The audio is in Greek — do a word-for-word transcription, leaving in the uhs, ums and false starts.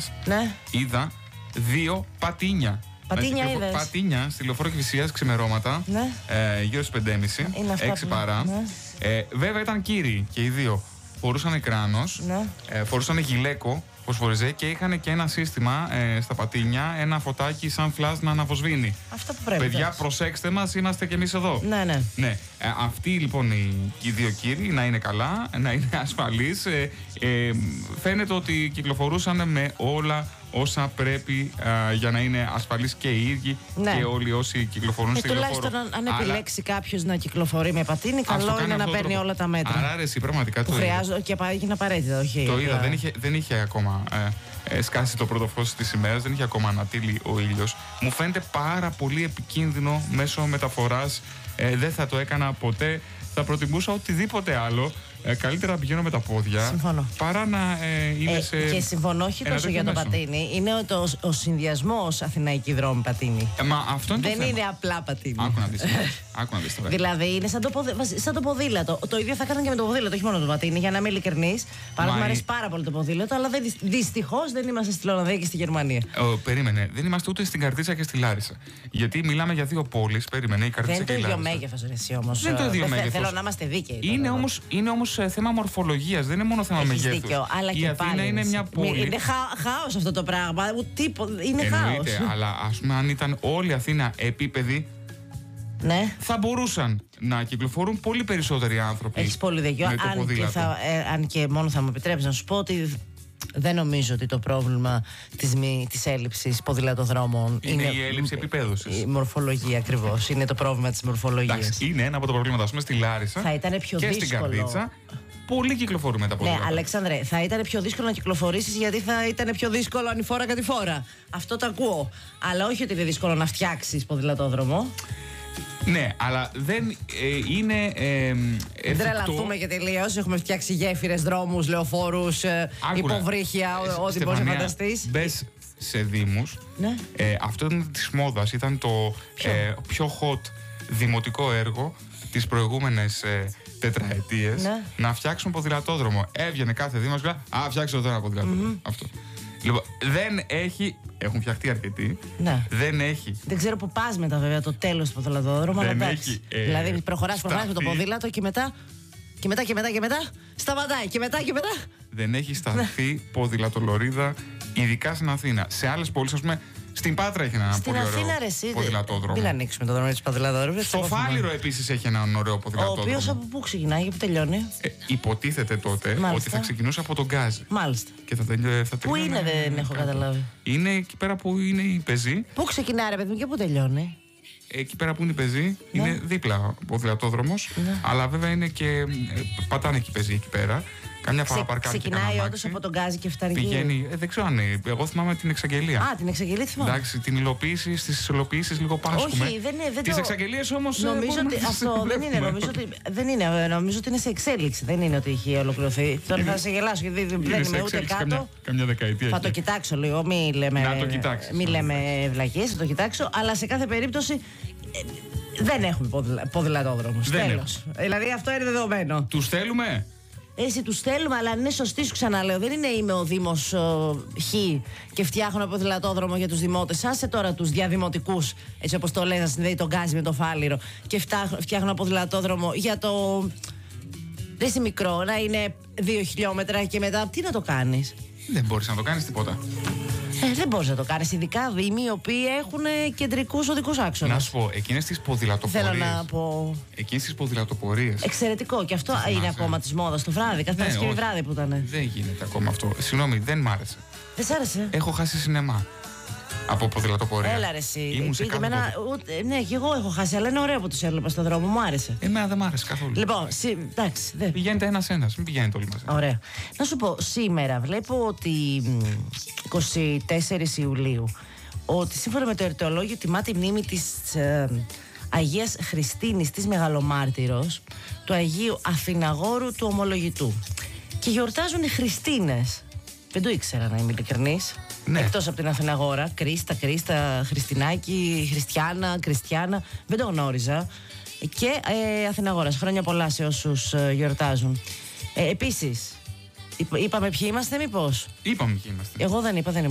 Κηφισίας, Ναι. είδα δύο πατίνια. Πατίνια είδες? Πατίνια στη λεωφόρο Κηφισίας ξημερώματα, Ναι. ε, γύρω στις πέντε και μισή, έξι παρά. Ναι. Ε, βέβαια ήταν κύριοι και οι δύο. Φορούσαν κράνος, Ναι. ε, φορούσαν γυλαίκο, φωσφοριζέ, και είχαν και ένα σύστημα ε, στα πατίνια, ένα φωτάκι σαν φλας να αναβοσβήνει. Αυτό που πρέπει. Παιδιά, εντάξει. προσέξτε μας, είμαστε κι εμείς εδώ. Ναι, ναι. Ναι. Ε, αυτοί λοιπόν οι, οι δύο κύριοι να είναι καλά, να είναι ασφαλείς. Ε, ε, φαίνεται ότι κυκλοφορούσαν με όλα όσα πρέπει α, για να είναι ασφαλείς και οι ίδιοι, Ναι. και όλοι όσοι κυκλοφορούν Ε, στη λεωφόρο. τουλάχιστον αν, αν Αλλά επιλέξει κάποιο να κυκλοφορεί με πατίνι, ας το καλό κάνει είναι να αυτόν τον παίρνει τρόπο. όλα τα μέτρα. Άρα ρε, εσύ πραγματικά Που το είδα. χρειάζονται και είναι απαραίτητα, όχι. Το είδα, απλά. δεν είχε, δεν είχε ακόμα ε, ε, σκάσει το πρώτο φως της ημέρας, δεν είχε ακόμα ανατείλει ο ήλιος. Μου φαίνεται πάρα πολύ επικίνδυνο μέσω μεταφοράς. Ε, δεν θα το έκανα ποτέ. Θα προτιμούσα οτιδήποτε άλλο. Ε, καλύτερα να πηγαίνω με τα πόδια. Συμφωνώ. Παρά να ε, είμαι Ε, σε. και συμφωνώ όχι ένα τόσο τέτοιο για το μέσο. πατίνι. Είναι ο, το, ο συνδυασμό Αθηναϊκή δρόμη πατίνι. Ε, μα αυτό είναι Δεν το θέμα. είναι απλά πατίνι. Άκου να δεις. Άκου να δεις τώρα. Δηλαδή είναι σαν το, ποδη... βασι- σαν το ποδήλατο. Το ίδιο θα έκανα και με το ποδήλατο, όχι μόνο το πατίνι, για να είμαι ειλικρινής. Παρότι Μα μου η- αρέσει πάρα πολύ το ποδήλατο, αλλά δυστυχώ δεν είμαστε στη Ολλανδία και στη Γερμανία. Ο, περίμενε, δεν είμαστε ούτε στην Καρδίτσα και στη Λάρισα. Γιατί μιλάμε για δύο πόλεις. Περίμενε, η Δεν Καρδίτσα είναι και το η ίδιο Λάρισα. μέγεθο εσύ όμω. Δεν είναι το ίδιο μέγεθος. Θέλω να είμαστε δίκαιοι. Είναι τώρα. όμως, είναι όμως ε, θέμα μορφολογίας, δεν είναι μόνο θέμα Έχεις μεγέθους. δίκιο, αλλά η και Αθήνα πάλι είναι μια Μη- πόλη. Είναι χα, χάος αυτό το πράγμα. Τύπο, είναι χάος. Εννοείται, αλλά ας πούμε αν ήταν όλη η Αθήνα επίπεδη, Ναι. θα μπορούσαν να κυκλοφορούν πολύ περισσότεροι άνθρωποι. Έχει πολύ δίκιο. με το Αν και, ποδήλατο. θα, ε, αν και μόνο θα μου επιτρέψει να σου πω ότι δεν νομίζω ότι το πρόβλημα της, μη, της έλλειψης ποδηλατοδρόμων Είναι η έλλειψη επίπεδωσης. Η μορφολογία ακριβώς. Είναι το πρόβλημα της μορφολογίας. Εντάξει, είναι ένα από τα προβλήματα. Ας πούμε στη Λάρισα Θα ήταν πιο και δύσκολο. στην Καρδίτσα. Πολλοί κυκλοφορούν με τα Ναι, ποδήλατα. Αλέξανδρε, θα ήταν πιο δύσκολο να κυκλοφορήσεις γιατί θα ήταν πιο δύσκολο ανηφόρα κατηφόρα. Αυτό το ακούω. Αλλά όχι ότι είναι δύσκολο να φτιάξεις ποδηλατόδρομο. Ναι, αλλά δεν ε, είναι ε, εφικτό. Τρελαθούμε και τελείως. Έχουμε φτιάξει γέφυρες, δρόμους, λεωφόρους, ε, Άκουρα, υποβρύχια, ε, ό- ό,τι μπορείς να Στεφανία, φανταστείς. Μπες σε δήμους. Ναι. Ε, αυτό ήταν της μόδας. Ήταν το Ποιο? ε, πιο hot δημοτικό έργο τις προηγούμενες ε, τετραετίες. Ναι. Να φτιάξουν ποδηλατόδρομο. Έβγαινε κάθε δήμος και λέει, Α, φτιάξτε εδώ ένα ποδηλατόδρομο. Αυτό. Λοιπόν, δεν έχει. Έχουν φτιαχτεί αρκετοί. Ναι. Δεν έχει. Δεν ξέρω που πας μετά, βέβαια, το τέλος του ποδηλατόδρομου. Αλλά Δεν εντάξει. έχει, ε, δηλαδή, προχωράς, προχωράς με το σταθεί. ποδήλατο και μετά. Και μετά και μετά και μετά. Σταματάει και μετά και μετά. Δεν έχει σταθεί ποδηλατολωρίδα, ειδικά στην Αθήνα. Σε άλλες πόλεις, ας πούμε, στην Πάτρα έχει ένα Στην πολύ Αθήνα, ρε, ωραίο εσύ. ποδηλατόδρομο. Μην ανοίξουμε το δρόμο τη ποδηλατόδρομου. Στο Φάληρο επίσης έχει έναν ωραίο Ο ποδηλατόδρομο. οποίος από πού ξεκινάει και πού τελειώνει. Ε, υποτίθεται τότε Μάλιστα. ότι θα ξεκινούσε από τον Γκάζι. Μάλιστα. Και θα τελειώ, θα Πού τελειώνε είναι, δεν έχω κάπου. καταλάβει. Είναι εκεί πέρα που είναι η πεζή. Πού ξεκινάει, ρε παιδί μου, και πού τελειώνει. Εκεί πέρα που είναι η πεζή, Ναι. είναι δίπλα ο ποδηλατόδρομος. Ναι. Αλλά βέβαια είναι και. ε, πατάνε και η πεζή εκεί πέρα. Καμιά φορά Ξε, παρκάρει και ξεκινάει κανένα όντω αμάξι. από τον Γκάζι και φτάνει εκεί. Πηγαίνει. Ε, δεν ξέρω αν είναι. Εγώ θυμάμαι την εξαγγελία. Α, την εξαγγελία τη θυμάμαι. Εντάξει, την υλοποίηση, στις υλοποιήσεις λίγο πάσχουμε. Όχι, δεν είναι. Δεν Τις το... εξαγγελίες όμως. ε, Νομίζω μπορούμε ότι να τις αυτό δεν είναι. βλέπουμε. Νομίζω ότι, δεν είναι. Νομίζω ότι είναι σε εξέλιξη. Δεν είναι ότι έχει ολοκληρωθεί. Τώρα θα σε γελάσω γιατί δεν Είναι είμαι σε ούτε εξέλιξη κάτω. καμιά, καμιά δεκαετία. Θα εκεί. το κοιτάξω λίγο. Μην λέμε, Να το κοιτάξεις. μην λέμε βλακίες, θα το κοιτάξω. Αλλά σε κάθε περίπτωση ε, δεν έχουμε ποδηλα, ποδηλατόδρομους. Δεν Τέλος. Δηλαδή αυτό είναι δεδομένο. Τους θέλουμε. Έτσι τους θέλουμε, αλλά αν είναι σωστοί, σου ξαναλέω. Δεν είναι είμαι ο Δήμος Χ και φτιάχνω ένα ποδηλατόδρομο για τους δημότες. Άσε τώρα τους διαδημοτικούς, έτσι όπως το λες, να συνδέει τον Γκάζι με το Φάληρο. Και φτιάχνω, φτιάχνω ένα ποδηλατόδρομο για το. Δεν είσαι μικρό, να είναι δύο χιλιόμετρα και μετά. Τι να το κάνεις. Δεν μπορείς να το κάνεις τίποτα. Ε, δεν μπορείς να το κάνεις. Ειδικά δήμοι οι οποίοι έχουν κεντρικούς οδικούς άξονες. Να σου πω, εκείνες τις ποδηλατοπορίες. Θέλω να πω. Εκείνες τις ποδηλατοπορίες. Εξαιρετικό. Και αυτό Θυμάσαι. είναι ακόμα τη μόδα το βράδυ. Κάθε Ναι, Παρασκευή όχι. βράδυ που ήταν. Δεν γίνεται ακόμα αυτό. Συγγνώμη, δεν μ' άρεσε. Δεν σ' άρεσε. Έχω χάσει σινεμά από ποδηλατοπορία. Έλα ρε εσύ. Ήμουν σε Πήγε κάθε με ένα- ποδη- ούτε- ναι, και εγώ έχω χάσει, αλλά είναι ωραίο που τους έβλεπα στον δρόμο. Μου άρεσε. Εμένα δεν μ' άρεσε καθόλου. Λοιπόν, σι... εντάξει. Δε... Πηγαίνετε ένας-ένας, μην πηγαίνετε όλοι μαζί. Ωραία. Να σου πω, σήμερα βλέπω ότι μ, εικοστή τέταρτη Ιουλίου, ότι σύμφωνα με το ερωτολόγιο τιμά τη μνήμη της ε, Αγίας Χριστίνης της Μεγαλομάρτυρος, του Αγίου Αθηναγόρου του Ομολογητού. Και γιορτάζουν οι Χριστίνες. Δεν το ήξερα, να είμαι ειλικρινής. Ναι. Εκτός από την Αθηναγόρα, Κρίστα, Κρίστα, Χριστινάκη, Χριστιανά, Κριστιάνα, δεν το γνώριζα. Και ε, Αθηναγόρας, χρόνια πολλά σε όσους ε, γιορτάζουν. Ε, επίσης, είπα- είπαμε ποιοι είμαστε μήπως. Είπαμε ποιοι είμαστε. Εγώ δεν είπα, δεν